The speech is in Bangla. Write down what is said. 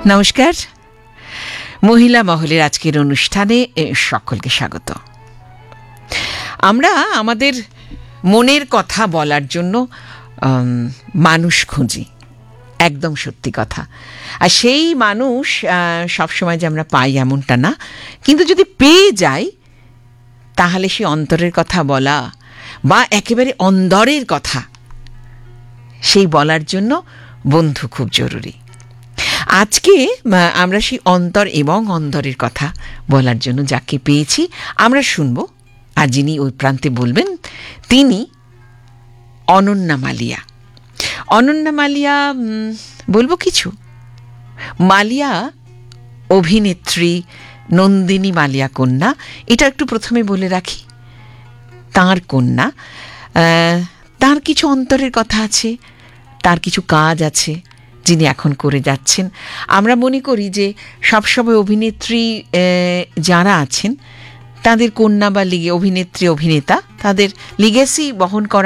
নমস্কার, মহিলা মহলের আজকের অনুষ্ঠানে সকলকে স্বাগত। আমরা আমাদের মনের কথা বলার জন্য মানুষ খুঁজি, একদম সত্যি কথা। আর সেই মানুষ সবসময় যে আমরা পাই এমনটা না, কিন্তু যদি পেয়ে যাই তাহলে সেই অন্তরের কথা বলা বা একেবারে অন্দরের কথা সেই বলার জন্য বন্ধু খুব জরুরি। আজকে আমরা সেই অন্তর এবং অন্তরের কথা বলার জন্য যাকে পেয়েছি আমরা শুনব, আর যিনি ওই প্রান্তে বলবেন তিনি অনন্যা মালিয়া। অনন্যা মালিয়া বলবো কিছু। মালিয়া অভিনেত্রী নন্দিনী মালিয়া কন্যা, এটা একটু প্রথমে বলে রাখি। তাঁর কন্যা, তার কিছু অন্তরের কথা আছে, তার কিছু কাজ আছে যিনি এখন করে যাচ্ছেন। আমরা মনে করি যে সবসময় অভিনেত্রী যারা আছেন তাদের কন্যা বা অভিনেত্রী অভিনেতা তাদের লিগেসি বহন করা